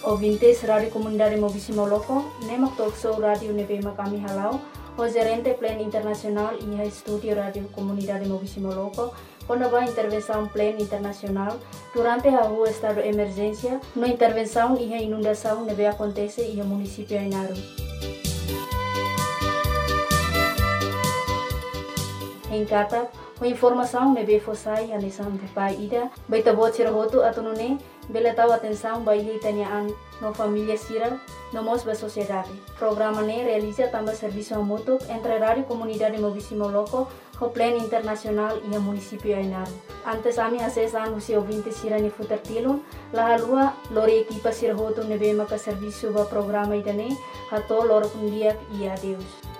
ouvintes Rádio Comunidade Mobisi Moloko, nemak talk show Rádio Nebema kami halau, o gerente Plan Internacional e Estúdio Rádio Comunidade Mobisi Moloko, quando vai intervenção Plan Internacional durante a rua estado de emergência, no intervenção e a inundação neve acontece e o município Ainaru. Em Kata, com informação neve fossai a lição de pai ida, baita bot sirahoto atunune, bela tahu atenção baile tanyaan no família sira, no mos ba sociedade. Programa ne realiza também serviço mútuo entre Rádio Comunidade Mobisi Moloko, o Plan Internacional e o município Ainaru. Antes ami hasesan usi ouvinte sira ni futertilun, la halua lori equipa sirahoto neve maka serviço ba programa idane, hato loro kundiak e adeus.